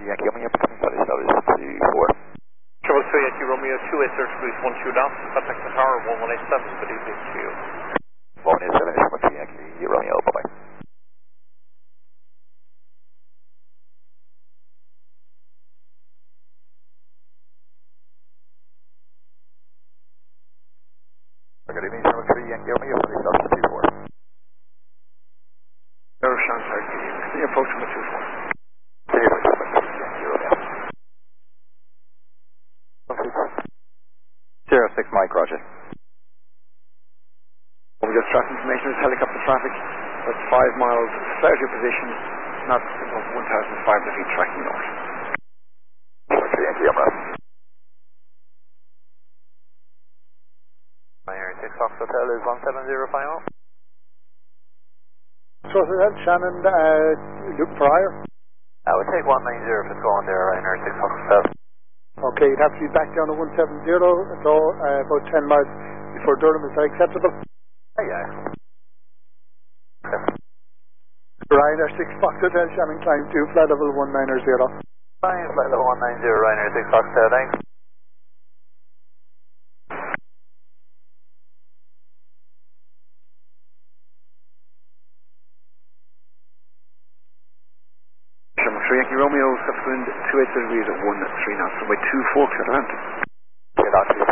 Yankee Romeo, becoming solid service 34. Trouble 3 Yankee Romeo, 28 search degrees 12 down. Contact the tower 1187, good evening to you. 187 is 3 Yankee Romeo, bye-bye. Good evening, 3 Yankee Romeo, solid service 34. Aeroshan, sorry, approach number 24. 06 Mike, roger. We got traffic information is helicopter traffic. That's 5 miles south of your position, not above 1,500 feet tracking north. 3 Yankee Romeo. Air 6 Fox Hotel is 17050. So Shannon, looking for higher? I would take 190 if it's going there, Ryanair 6 Fox Hotel. Okay, you'd have to be back down to 170, so about 10 miles before Durham. Is that acceptable? Yeah. Ryanair 6 Fox Hotel, Shannon climb 2, flight level 190. Fine, flight level 190, Ryanair 6 Fox Hotel, thanks. Number 3 Yankee Romeo, subsequent 28 degrees at 13 knots, runway 24 clear to land. Clear out to